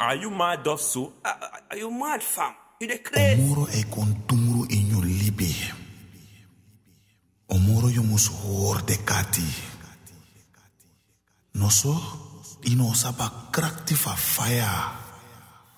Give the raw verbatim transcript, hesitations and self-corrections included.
Are you mad, Dove so? Are, are you mad, fam? You the crazy. Omoro e contumuru in your libe. Omoro you must hoor de kati. No so, ino saba krakti fa fire.